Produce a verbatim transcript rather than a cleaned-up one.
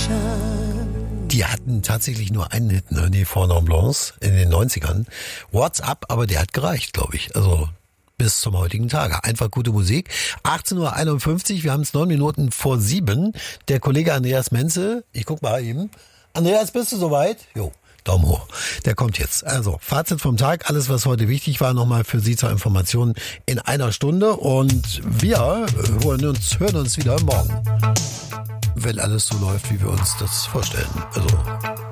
Die hatten tatsächlich nur einen Hit, ne? Die Fondant Blancs in den neunzigern. What's Up, aber der hat gereicht, glaube ich. Also bis zum heutigen Tage. Einfach gute Musik. achtzehn Uhr einundfünfzig, wir haben es neun Minuten vor sieben. Der Kollege Andreas Menzel, ich guck mal eben. Andreas, bist du soweit? Jo. Daumen hoch. Der kommt jetzt. Also, Fazit vom Tag. Alles, was heute wichtig war, nochmal für Sie zur Information in einer Stunde. Und wir hören uns, hören uns wieder morgen. Wenn alles so läuft, wie wir uns das vorstellen. Also